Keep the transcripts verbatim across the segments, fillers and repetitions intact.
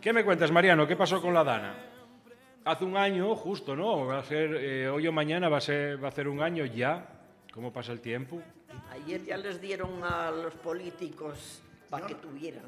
¿Qué me cuentas, Mariano? ¿Qué pasó con la Dana? Hace un año, justo, ¿no? Va a ser, eh, hoy o mañana va a ser, va a ser un año ya. ¿Cómo pasa el tiempo? Ayer ya les dieron a los políticos para que tuvieran.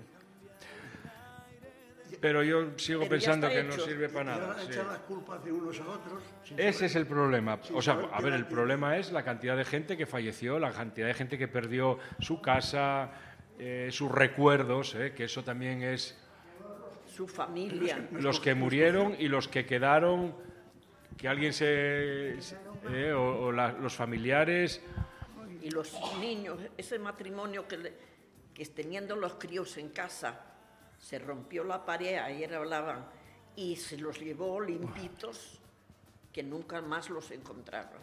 Pero yo sigo Pero pensando que hecho. no sirve para Y nada. ahora Sí. echar las culpas de unos a otros. Ese es el problema. O sea, saber a qué ver, el nadie- problema es la cantidad de gente que falleció, la cantidad de gente que perdió su casa, eh, sus recuerdos, eh, que eso también es Su familia. los que murieron y los que quedaron, que alguien se... eh, o o la- los familiares... Y los niños, ese matrimonio que, le, que teniendo los críos en casa, se rompió la pared, ayer hablaban, y se los llevó limpitos, que nunca más los encontraron.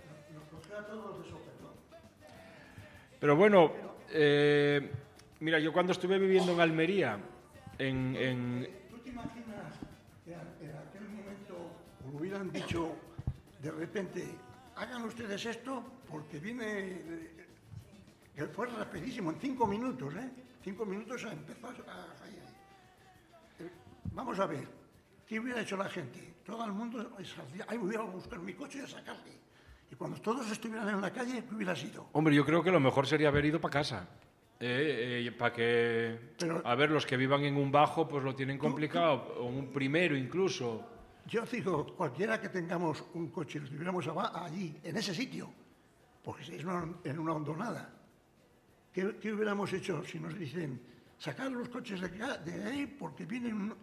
Pero bueno, eh, mira, yo cuando estuve viviendo en Almería, en, en, ¿Tú te imaginas que en aquel momento os hubieran dicho de repente, hagan ustedes esto porque viene, eh, que fue rapidísimo, en cinco minutos, ¿eh? Cinco minutos empezó a fallar. Eh, Vamos a ver, ¿qué hubiera hecho la gente? Todo el mundo, ahí hubiera buscar mi coche y a sacarle. Y cuando todos estuvieran en la calle, ¿qué hubiera sido? hombre, yo creo que lo mejor sería haber ido para casa. Eh, eh, para que, Pero- a ver, los que vivan en un bajo, pues lo tienen complicado, o en un primero incluso. Yo digo, cualquiera que tengamos un coche y lo tuviéramos aba- allí, en ese sitio, porque si es una- en una hondonada, ¿qué, qué hubiéramos hecho si nos dicen sacar los coches de, acá- de ahí porque vienen... un-".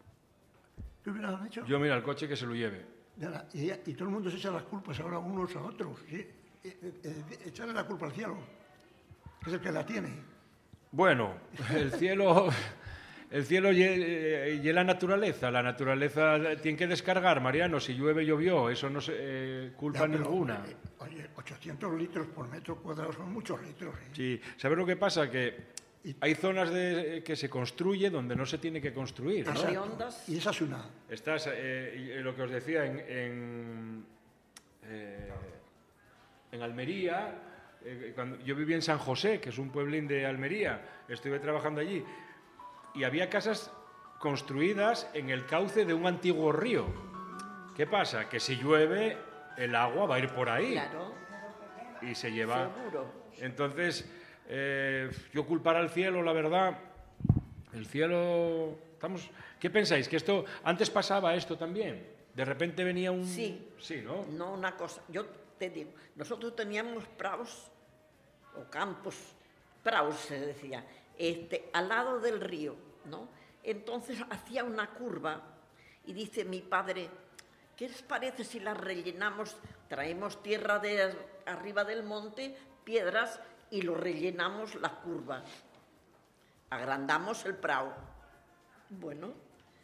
¿Qué hubieran hecho? Yo, mira, el coche que se lo lleve. Y, ahora- y- y todo el mundo se echa las culpas ahora unos a otros. ¿Sí? Eh, eh, eh, echarle la culpa al cielo, que es el que la tiene. Bueno, el cielo... El cielo y, eh, y la naturaleza. La naturaleza tiene que descargar, Mariano. Si llueve, llovió. Eso no es eh, culpa Ya, pero, ninguna. eh, Oye, ochocientos litros por metro cuadrado son muchos litros. ¿eh? Sí, ¿sabes lo que pasa? Que hay zonas de, que se construye donde no se tiene que construir, ¿no? Las riondas, Y esa es una... Estás, eh, y lo que os decía, en, en, eh, en Almería, eh, cuando yo viví en San José, que es un pueblín de Almería, estuve trabajando allí, y había casas construidas en el cauce de un antiguo río. ¿Qué pasa? Que si llueve, el agua va a ir por ahí claro, y se lleva... seguro. Entonces, eh, yo culpar al cielo, la verdad, el cielo... Estamos... ¿Qué pensáis? ¿Que esto antes pasaba esto también? De repente venía un... Sí. Sí, ¿no? No una cosa, yo te digo, nosotros teníamos praos o campos, praos se decía, este, al lado del río, ¿no? Entonces hacía una curva y dice mi padre, ¿qué les parece si la rellenamos? Traemos tierra de arriba del monte, piedras y lo rellenamos la curva. Agrandamos el prao. Bueno,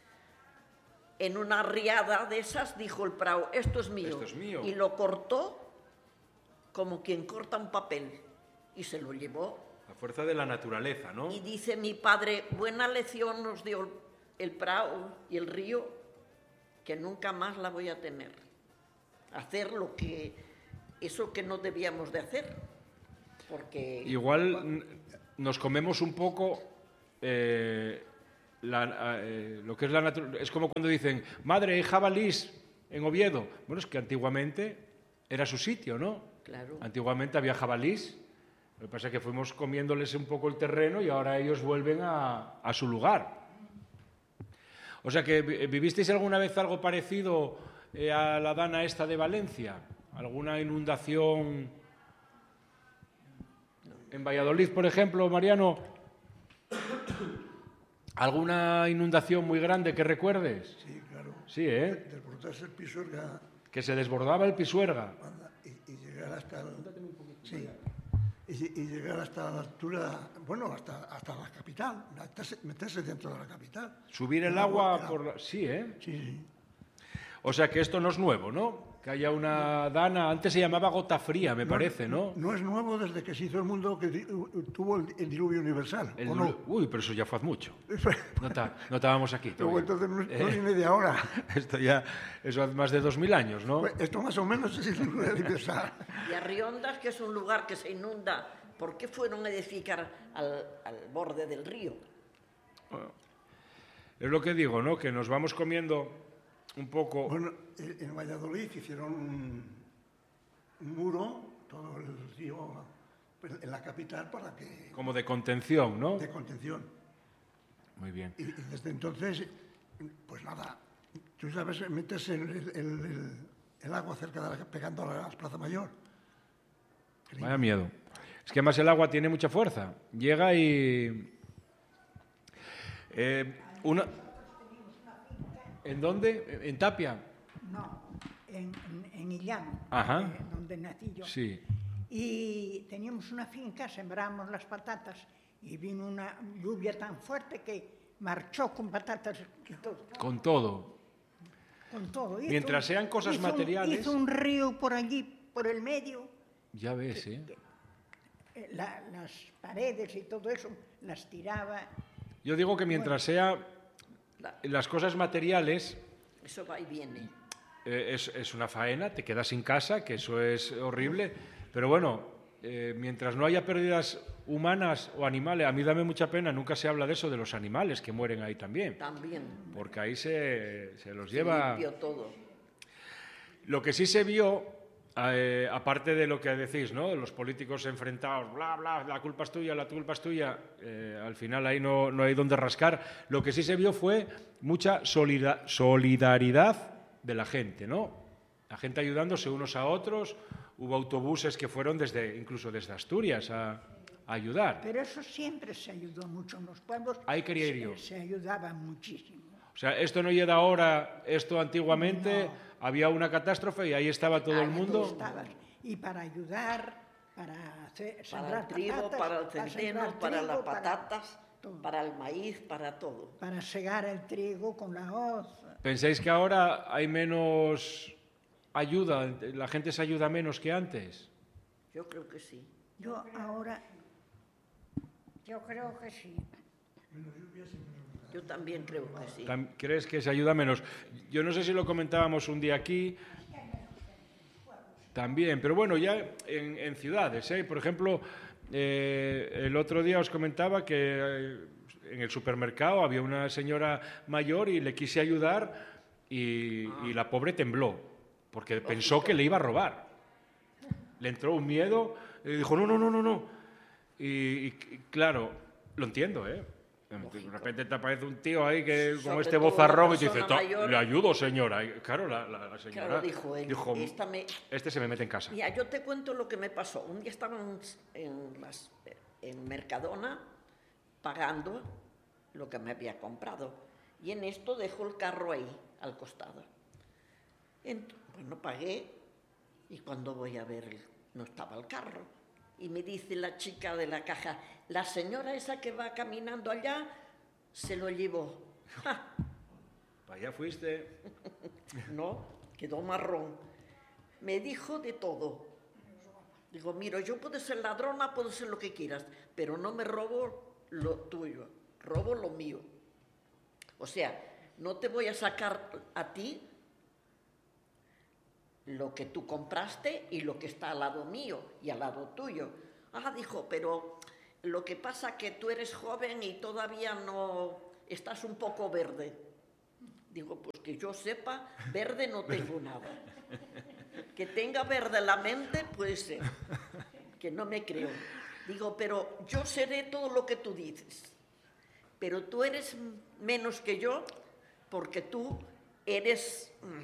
en una riada de esas dijo el prao, esto es mío. Esto es mío. Y lo cortó como quien corta un papel y se lo llevó. La fuerza de la naturaleza, ¿no? Y dice mi padre, buena lección nos dio el prao y el río, que nunca más la voy a tener. Hacer lo que, eso que no debíamos de hacer. Porque Igual n- nos comemos un poco eh, la- eh, lo que es la naturaleza. Es como cuando dicen, madre, hay jabalís en Oviedo. Bueno, es que antiguamente era su sitio, ¿no? Claro. Antiguamente había jabalís. Lo que pasa es que fuimos comiéndoles un poco el terreno y ahora ellos vuelven a, a su lugar. O sea que vi- vivisteis alguna vez algo parecido eh, a la Dana esta de Valencia. ¿Alguna inundación en Valladolid, por ejemplo, Mariano? ¿Alguna inundación muy grande que recuerdes? Sí, claro. Sí, ¿eh? Desbordarse el Pisuerga Que se desbordaba el Pisuerga. anda, y, y llegar hasta el, sí, y, y llegar hasta la altura, bueno, hasta, hasta la capital, meterse, meterse dentro de la capital. Subir el El agua era- por la... Sí, ¿eh? Sí, sí. O sea que esto no es nuevo, ¿no? Que haya una Dana... Antes se llamaba gota fría, me parece, ¿no? No es nuevo desde que se hizo el mundo que di- tuvo el, el diluvio universal, El- ¿o no? Uy, pero eso ya fue hace mucho. No, ta- no estábamos aquí Luego todavía. entonces no, no Eh, viene de ahora. Esto ya... Eso hace más de dos mil años, ¿no? Pues esto más o menos es el diluvio universal. Y a Riondas, que es un lugar que se inunda, ¿por qué fueron a edificar al, al borde del río? Es lo que digo, ¿no? Que nos vamos comiendo un poco... Bueno, en Valladolid hicieron un, un muro, todo el río, en la capital para que... Como de contención, ¿no? De contención. Muy bien. Y, y desde entonces, pues nada, tú sabes, metes el, el, el, el agua cerca de la, pegando a la Plaza Mayor. Vaya miedo. Es que además el agua tiene mucha fuerza. Llega y... Eh, una... ¿En dónde? ¿En Tapia? No, en, en, en Illán, Ajá. eh, donde nací yo. Sí. Y teníamos una finca, sembramos las patatas y vino una lluvia tan fuerte que marchó con patatas y todo. Con todo. Con todo. Hizo Mientras sean cosas hizo un- materiales... Hizo un río por allí, por el medio. Ya ves, ¿eh? eh, la- las paredes y todo eso las tiraba. Yo digo que mientras sea las cosas materiales, Eso va y viene. eh, es, es una faena, te quedas sin casa, que eso es horrible, pero bueno, eh, mientras no haya pérdidas humanas o animales, a mí dame mucha pena, nunca se habla de eso, de los animales que mueren ahí también, También. porque ahí se, se los Se lleva... limpió todo. Lo que sí se vio, eh, aparte de lo que decís, ¿no? Los políticos enfrentados, bla, bla, la culpa es tuya, la culpa es tuya, eh, al final ahí no, no hay donde rascar. Lo que sí se vio fue mucha solida- solidaridad de la gente, ¿no? La gente ayudándose unos a otros, hubo autobuses que fueron desde, incluso desde Asturias a, a ayudar. Pero eso siempre se ayudó mucho en los pueblos. Ahí quería ir se, yo. se ayudaba muchísimo. O sea, esto no llega ahora, esto antiguamente No. había una catástrofe y ahí estaba todo el Ahí mundo. estabas. Y para ayudar, para hacer, Para sembrar el trigo, patatas, para el sembrar centeno, para trigo, las para patatas, todo. para el maíz, para todo. Para segar el trigo con la hoz. ¿Pensáis que ahora hay menos ayuda, la gente se ayuda menos que antes? Yo creo que sí. Yo ahora, yo creo que sí. Yo también creo que sí. Tam- ¿Crees que se ayuda menos? Yo no sé si lo comentábamos un día aquí, también, pero bueno, ya en, en ciudades, ¿eh? Por ejemplo, eh, el otro día os comentaba que eh, en el supermercado había una señora mayor y le quise ayudar y, y la pobre tembló, porque pensó que le iba a robar. Le entró un miedo y dijo, no, no, no, no, no. Y, y, claro, lo entiendo, ¿eh? De repente te aparece un tío ahí que con Sobre este todo vozarrón una y te dice, persona "Ta- mayor". le ayudo, señora. Y claro, la, la- la señora Claro, dijo él, "Esta me-". este se me mete en casa. Mira, yo te cuento lo que me pasó. Un día estábamos en, las- en Mercadona pagando lo que me había comprado. Y en esto dejo el carro ahí, al costado. Ent- bueno, pagué y cuando voy a ver, el- no estaba el carro. Y me dice la chica de la caja, la señora esa que va caminando allá se lo llevó. ¡Ja! Para allá fuiste. No, quedó marrón. Me dijo de todo. Digo, mira, yo puedo ser ladrona, puedo ser lo que quieras, pero no me robo lo tuyo, robo lo mío. O sea, no te voy a sacar a ti lo que tú compraste y lo que está al lado mío y al lado tuyo. Ah, dijo, pero lo que pasa que tú eres joven y todavía no estás un poco verde. Digo, pues que yo sepa, verde no tengo nada. Que tenga verde la mente, pues ser, que no me creo. Digo, pero yo seré todo lo que tú dices. Pero tú eres menos que yo porque tú eres